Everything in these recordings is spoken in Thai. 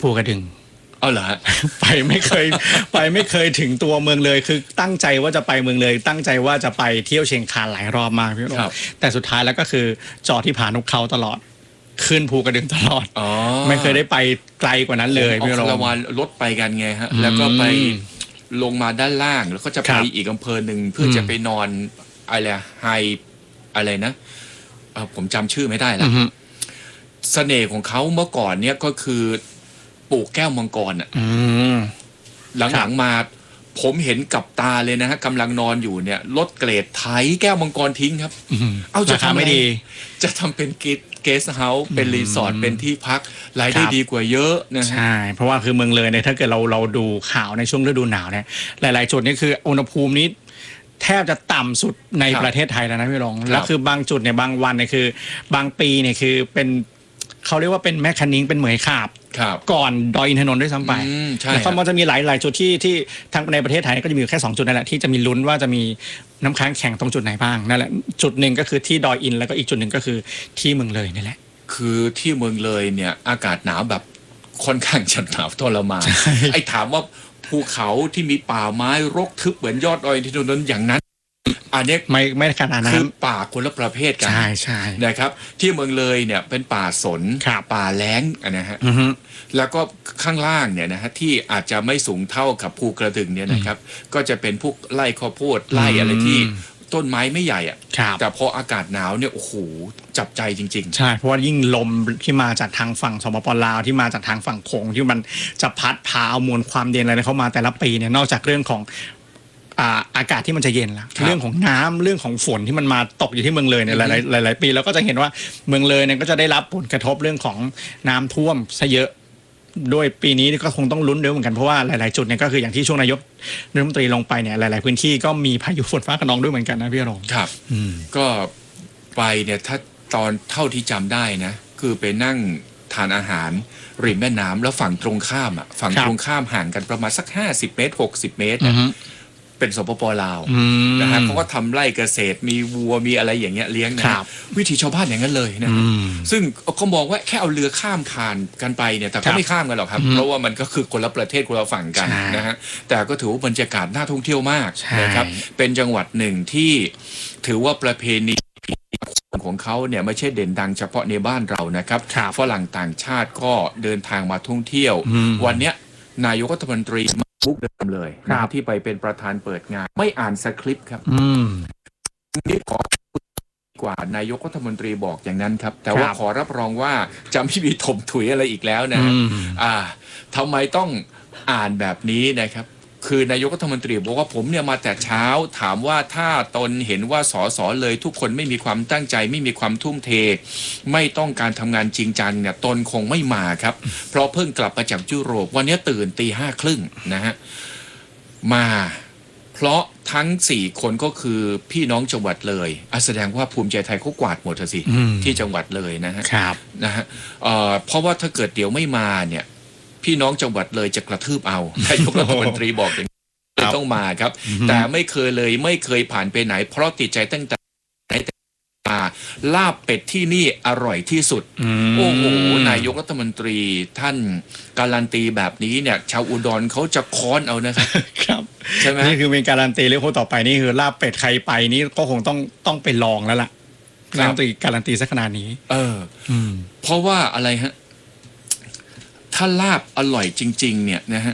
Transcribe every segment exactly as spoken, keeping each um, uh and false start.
ภูกระดึงเอาเหรอไปไม่เคยไปไม่เคยถึงตัวเมืองเลยคือตั้งใจว่าจะไปเมืองเลยตั้งใจว่าจะไปเที่ยวเชียงคานหลายรอบมากพี่ลงแต่สุดท้ายแล้วก็คือจอดที่ผานกเขาตลอดขึ้นภูกระดึงตลอดไม่เคยได้ไปไกลกว่านั้นเลยพี่ลงเราวันรถไปกันไงฮะแล้วก็ไปลงมาด้านล่างแล้วก็จะไปอีกอำเภอหนึ่งเพื่อจะไปนอนอะไรไฮอะไรนะผมจำชื่อไม่ได้แล้วเสน่ห์ของเขาเมื่อก่อนเนี่ยก็คือปลูกแก้วมังกรอ่ะหลังๆมาผมเห็นกับตาเลยนะฮะกำลังนอนอยู่เนี่ยรถเกรดไถแก้วมังกรทิ้งครับเอาจะทำไม่ดีจะทำเป็นกิจเกสต์เฮาส์เป็นรีสอร์ทเป็นที่พักรายได้ดีกว่าเยอะนะใช่เพราะว่าคือเมืองเลยเนี่ยถ้าเกิดเราเราดูข่าวในช่วงฤดูหนาวเนี่ยหลายๆจุดนี่คืออุณหภูมินี้แทบจะต่ำสุดในประเทศไทยแล้วนะพี่รองแล้วคือบางจุดเนี่ยบางวันเนี่ยคือบางปีเนี่ยคือเป็นเขาเรียกว่าเป็นแม่คันนิ้งเป็นเหมยขาบก่อนดอยอินทนนท์ด้วยซ้ำไปแล้วก็มันจะมีหลายหลายจุดที่ที่ทั้งในประเทศไทยก็จะมีแค่สองจุดนั่นแหละที่จะมีลุ้นว่าจะมีน้ำค้างแข็งตรงจุดไหนบ้างนั่นแหละจุดหนึ่งก็คือที่ดอยอินแล้วก็อีกจุดหนึ่งก็คือที่เมืองเลยนี่แหละคือที่เมืองเลยเนี่ยอากาศหนาวแบบค่อนข้างจะหนาวทรมานไอ้ถามว่าภูเขาที่มีป่าไม้รกทึบเหมือนยอดดอยอินทนนท์อย่างนั้นอันนี้ไม่ไม่ขนาดนั้นคือป่าคนละประเภทกันใช่ใช่นะครับที่เมืองเลยเนี่ยเป็นป่าสนป่าแล้งนะฮะแล้วก็ข้างล่างเนี่ยนะฮะที่อาจจะไม่สูงเท่ากับภูกระดึงเนี่ยนะครับก็จะเป็นพวกไร่ข้าวโพดไร่อะไรที่ต้นไม้ไม่ใหญ่อ่ะแต่พออากาศหนาวเนี่ยโอ้โหจับใจจริงๆใช่เพราะว่ายิ่งลมที่มาจากทางฝั่งสปป.ลาวที่มาจากทางฝั่งโขงที่มันจะพัดพาเอามวลความเย็นอะไรเข้ามาแต่ละปีเนี่ยนอกจากเรื่องของอากาศที่มันจะเย็นแล้วเรื่องของน้ำเรื่องของฝนที่มันมาตกอยู่ที่เมืองเลยเนี่ยหลายๆหลายๆปีเราก็จะเห็นว่าเมืองเลยเนี่ยก็จะได้รับผลกระทบเรื่องของน้ำท่วมซะเยอะด้วยปีนี้ก็คงต้องลุ้นด้วยเหมือนกันเพราะว่าหลายๆจุดเนี่ยก็คืออย่างที่ช่วงนายกรัฐมนตรีลงไปเนี่ยหลายๆพื้นที่ก็มีพายุฝนฟ้าคะนองด้วยเหมือนกันนะพี่รงครับก็ไปเนี่ยถ้าตอนเท่าที่จำได้นะคือไปนั่งทานอาหารริมแม่น้ำแล้วฝั่งตรงข้ามอ่ะฝั่งตรงข้ามห่างกันประมาณสักห้าสิบเมตรหกสิบเมตรเป็นสปป.ลาวนะฮะเขาก็ทำไร่เกษตรมีวัวมีอะไรอย่างเงี้ยเลี้ยงนะวิถีชาวบ้านอย่างนั้นเลยนะซึ่งเขามองว่าแค่เอาเรือข้ามผ่านกันไปเนี่ยแต่ก็ไม่ข้ามกันหรอกครับเพราะว่ามันก็คือคนละประเทศคนละฝั่งกันนะฮะแต่ก็ถือว่าบรรยากาศน่าท่องเที่ยวมากนะครับเป็นจังหวัดหนึ่งที่ถือว่าประเพณีของเขาเนี่ยไม่ใช่เด่นดังเฉพาะในบ้านเรานะครับฝรั่งต่างชาติก็เดินทางมาท่องเที่ยววันเนี้ยนายกรัฐมนตรีมุกเดิมเลยนะที่ไปเป็นประธานเปิดงานไม่อ่านสคริปต์ครับนี่ขอกว่านายกรัฐมนตรีบอกอย่างนั้นครับแต่ว่าขอรับรองว่าจะไม่มีถมถุยอะไรอีกแล้วนะอ่าทำไมต้องอ่านแบบนี้นะครับคือนายกรัฐมนตรีบอกว่าผมเนี่ยมาแต่เช้าถามว่าถ้าตนเห็นว่าสสเลยทุกคนไม่มีความตั้งใจไม่มีความทุ่มเทไม่ต้องการทำงานจริงจังเนี่ยตนคงไม่มาครับเพราะเพิ่งกลับมาจากยุโรปวันนี้ตื่นตีห้าครึ่งนะฮะมาเพราะทั้งสี่คนก็คือพี่น้องจังหวัดเลยแสดงว่าภูมิใจไทยเขากวาดหมดสิที่จังหวัดเลยนะฮะนะฮะเพราะว่าถ้าเกิดเดี๋ยวไม่มาเนี่ยพี่น้องจังหวัดเลยจะกระทืบเอานายกรัฐมนตรีบอกอย่างนี้ต้องมาครับแต่ไม่เคยเลยไม่เคยผ่านไปไหนเพราะติดใจตั้งแต่ไหนแต่มาลาบเป็ดที่นี่อร่อยที่สุดโอ้โหนายกรัฐมนตรีท่านการันตีแบบนี้เนี่ยชาวอุดรเขาจะค้อนเอานะครับครับใช่ไหมนี่คือเป็นการันตีเรื่องคนต่อไปนี่คือลาบเป็ดใครไปนี่ก็คงต้องต้องไปลองแล้วล่ะการันตีการันตีสักขนาดนี้เออเพราะว่าอะไรฮะถ้าลาบอร่อยจริงๆเนี่ยนะฮะ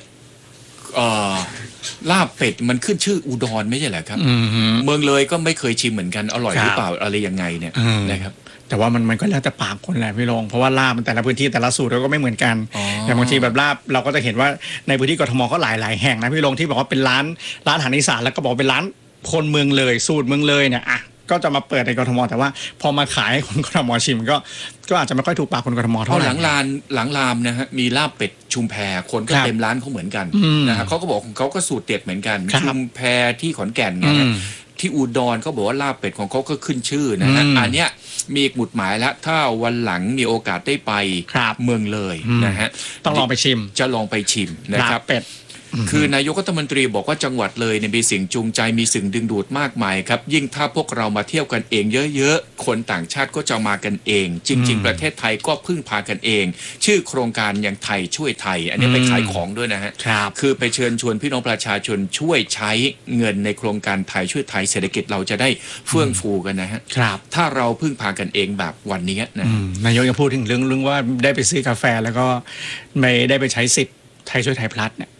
ลาบเป็ดมันขึ้นชื่ออุดรไม่ใช่เหรอครับเมืองเลยก็ไม่เคยชิมเหมือนกันอร่อยหรือเปล่าอะไรยังไงเนี่ยนะครับแต่ว่ามันมันก็แล้วแต่ปากคนแหละพี่รองเพราะว่าลาบมันแต่ละพื้นที่แต่ละสูตรเราก็ไม่เหมือนกันอย่างบางทีแบบลาบเราก็จะเห็นว่าในพื้นที่กทมก็หลายหลายแห่งนะพี่รองที่บอกว่าเป็นร้านร้านอาหารอีสานแล้วก็บอกเป็นร้านคนเมืองเลยสูตรเมืองเลยเนี่ยอ่ะก็จะมาเปิดในกทมแต่ว่าพอมาขายให้คนกทมชิมก็ก็อาจจะไม่ค่อยถูกปากคนกทมเท่าไหร่หลังลานหลังรามนะฮะมีลาบเป็ดชุมแพคนก็เต็มร้านเขาเหมือนกันนะฮะเขาก็บอกของเขาก็สูตรเด็ดเหมือนกันชุมแพที่ขอนแก่นไงที่อุดรเขาบอกว่าลาบเป็ดของเขาก็ขึ้นชื่อนะฮะอันเนี้ยมีหมุดหมายแล้วถ้าวันหลังมีโอกาสได้ไปเมืองเลยนะฮะต้องลองไปชิมจะลองไปชิมนะครับเป็ดคือนายกรัฐมนตรีบอกว่าจังหวัดเลยเนี่ยมีสิ่งจูงใจมีสิ่งดึงดูดมากมายครับยิ่งถ้าพวกเรามาเที่ยวกันเองเยอะๆคนต่างชาติก็จะมากันเอง จริง ๆ ประเทศไทยก็พึ่งพากันเอง ชื่อโครงการอย่างไทยช่วยไทย อันนี้ไปขายของด้วยนะฮะครับคือไปเชิญชวนพี่น้องประชาชนช่วยใช้เงินในโครงการไทยช่วยไทยเศรษฐกิจเราจะได้เฟื่องฟูกันนะฮะครับถ้าเราพึ่งพากันเองแบบวันนี้นะอืมนายกยังพูดถึงเรื่องเรื่องว่าได้ไปซื้อกาแฟแล้วก็ไม่ได้ไปใช้สิทธิ์ไทยช่วยไทยพลัสเนี่ย